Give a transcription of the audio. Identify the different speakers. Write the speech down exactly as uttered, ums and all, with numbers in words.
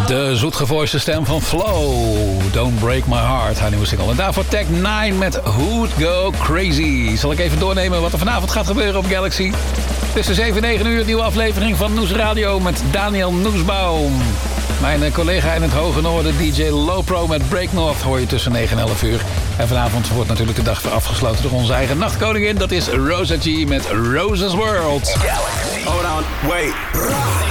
Speaker 1: De zoetgevoiste stem van Flo. Don't Break My Heart, haar nieuwe single. En daarvoor Tech nine met Who'd Go Crazy. Zal ik even doornemen wat er vanavond gaat gebeuren op Galaxy? Tussen zeven en negen uur, nieuwe aflevering van Noes Radio met Daniel Noesbaum. Mijn collega in het Hoge Noorden, D J Lowpro met Break North, hoor je tussen negen en elf uur. En vanavond wordt natuurlijk de dag weer afgesloten door onze eigen nachtkoningin. Dat is Rosa G met Rosa's World.
Speaker 2: Galaxy. Hold on, wait.